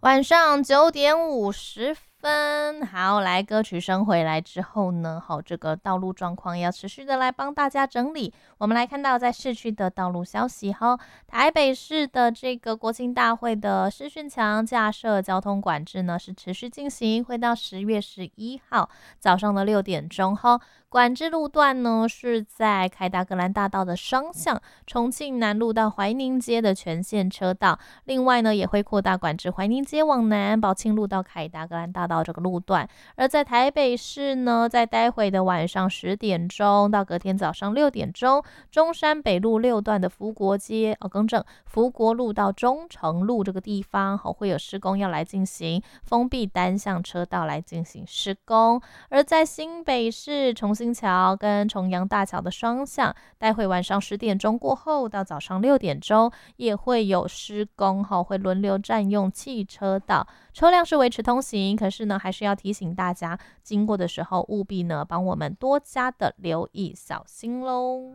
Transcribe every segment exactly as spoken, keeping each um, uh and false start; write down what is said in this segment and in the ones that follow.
晚上九点五十分，好，来歌曲声回来之后呢，好，这个道路状况要持续的来帮大家整理。我们来看到在市区的道路消息哈，台北市的这个国庆大会的视讯墙架设交通管制呢是持续进行，会到十月十一号早上的六点钟哈。管制路段呢是在凯达格兰大道的双向，重庆南路到怀宁街的全线车道。另外呢，也会扩大管制怀宁街往南、宝庆路到凯达格兰大道这个路段。而在台北市呢，在待会的晚上十点钟到隔天早上六点钟，中山北路六段的福国街哦，更正，福国路到中城路这个地方，好、哦、会有施工要来进行，封闭单向车道来进行施工。而在新北市重新桥跟重阳大桥的双向，待会晚上十点钟过后到早上六点钟也会有施工，会轮流占用汽车道，车辆是维持通行，可是呢还是要提醒大家经过的时候务必呢帮我们多加的留意小心咯。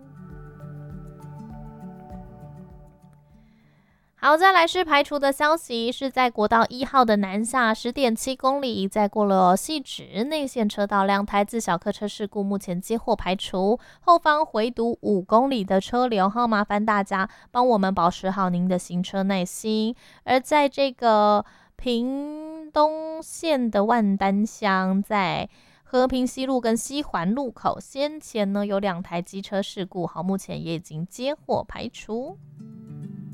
好，再来是排除的消息，是在国道一号的南下 十点七公里，在过了汐止内线车道两台自小客车事故，目前接获排除，后方回堵五公里的车流，好，麻烦大家帮我们保持好您的行车耐心。而在这个屏东县的万丹乡，在和平西路跟西环路口，先前呢有两台机车事故，好，目前也已经接获排除。